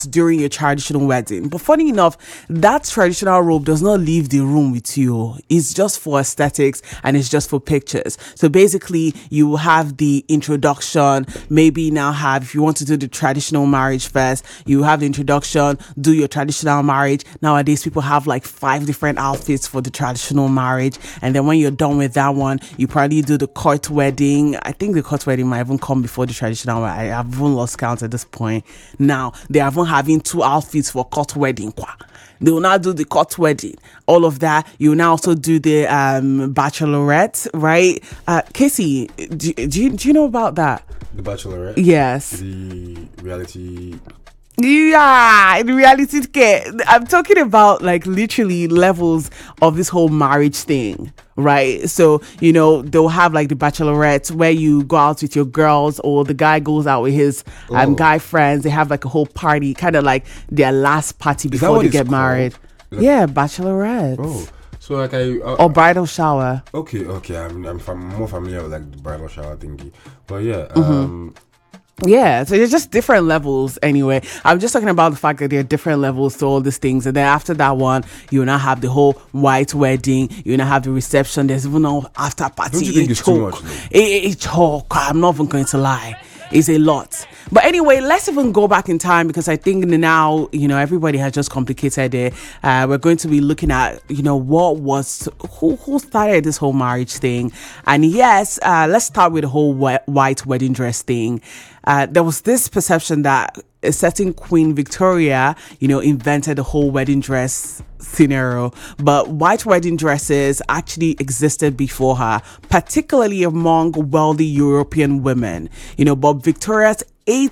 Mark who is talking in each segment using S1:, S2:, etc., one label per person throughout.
S1: during your traditional wedding. But funny enough, that traditional robe does not leave the room with you. It's just for aesthetics and it's just for pictures. So basically, you have the introduction, maybe now have, if you want to do the traditional marriage first, you have the introduction, do your traditional marriage. Nowadays, people have like 5 different outfits for the traditional marriage. And then when you're done with that one, you probably do the court wedding. I think the court wedding might even come before the traditional. I have even lost count at this point. Now, they haven't having 2 outfits for court wedding. They will now do the court wedding. All of that. You will now also do the bachelorette, right? Casey, do you know about that?
S2: The bachelorette?
S1: Yes.
S2: The reality.
S1: Yeah, in reality care. I'm talking about like literally levels of this whole marriage thing, right? So, you know, they'll have like the bachelorette where you go out with your girls or the guy goes out with his guy friends. They have like a whole party, kind of like their last party before they get married. Yeah, bachelorette.
S2: Oh. So like
S1: or bridal shower.
S2: Okay. I'm more familiar with like the bridal shower thingy. But yeah,
S1: yeah, so there's just different levels anyway. I'm just talking about the fact that there are different levels to all these things. And then after that one, you now have the whole white wedding. You now have the reception. There's even no after party.
S2: Don't you think it's too much?
S1: It's choke. I'm not even going to lie. It's a lot. But anyway, let's even go back in time because I think now, you know, everybody has just complicated it. We're going to be looking at, you know, who started this whole marriage thing. And yes, let's start with the whole white wedding dress thing. There was this perception that a certain Queen Victoria, you know, invented the whole wedding dress scenario, but white wedding dresses actually existed before her, particularly among wealthy European women, you know, but Victoria's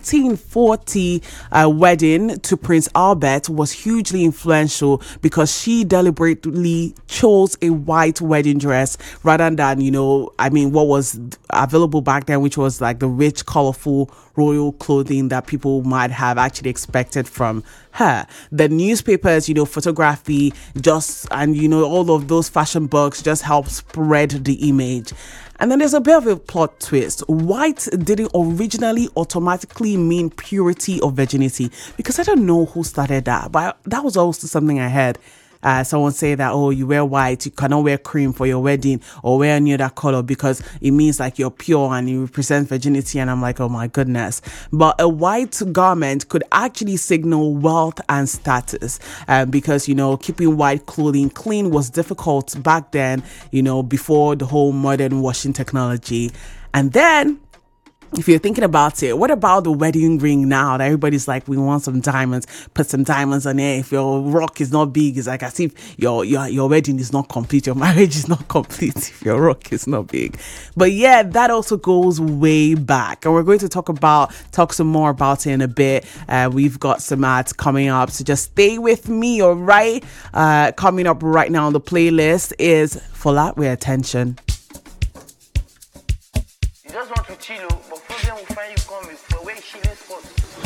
S1: 1840 wedding to Prince Albert was hugely influential because she deliberately chose a white wedding dress rather than, you know, I mean, what was available back then, which was like the rich, colorful royal clothing that people might have actually expected from her. The newspapers, you know, photography, and you know, all of those fashion books just help spread the image. And then there's a bit of a plot twist. White didn't originally automatically mean purity or virginity, because I don't know who started that, but that was also something I heard. Someone say that, oh, you wear white, you cannot wear cream for your wedding or wear any other color because it means like you're pure and you represent virginity. And I'm like, oh my goodness. But a white garment could actually signal wealth and status because, you know, keeping white clothing clean was difficult back then, you know, before the whole modern washing technology. And then, if you're thinking about it, what about the wedding ring now that everybody's like, we want some diamonds, put some diamonds on it. If your rock is not big, it's like as if your wedding is not complete, your marriage is not complete if your rock is not big. But yeah, that also goes way back. And we're going to talk some more about it in a bit. We've got some ads coming up, so just stay with me, all right? Coming up right now on the playlist is Fola with Attention.
S3: You just want to chill, but problem will find you coming for where chilling spot.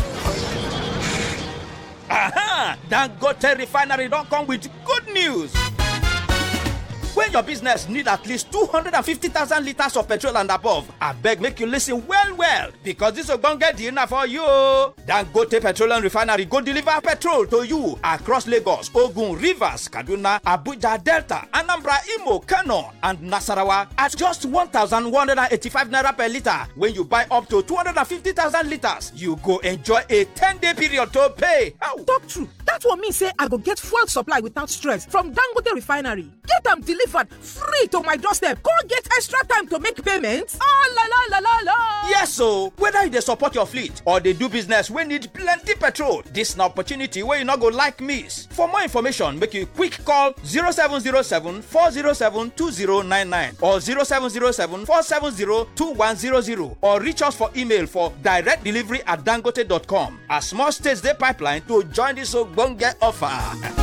S4: Aha! Dangote Refinery don't come with good news. When your business need at least 250,000 liters of petrol and above, I beg make you listen well, because this will get dinner for you. Dangote Petroleum Refinery go deliver petrol to you across Lagos, Ogun, Rivers, Kaduna, Abuja, Delta, Anambra, Imo, Kano, and Nasarawa at just 1,185 naira per liter. When you buy up to 250,000 liters, you go enjoy a 10-day period to pay.
S5: Talk true. That's what me say I go get fuel supply without stress from Dangote Refinery. Get them delivered free to my doorstep. Go get extra time to make payments. La.
S4: Yes, so whether they support your fleet or they do business we need plenty petrol, this is an opportunity where you not go like miss. For more information, make you quick call 0707 407 2099 or 0707 470 2100 or reach us for email for directdelivery@dangote.com. As small states they pipeline to join this Ogbonge offer.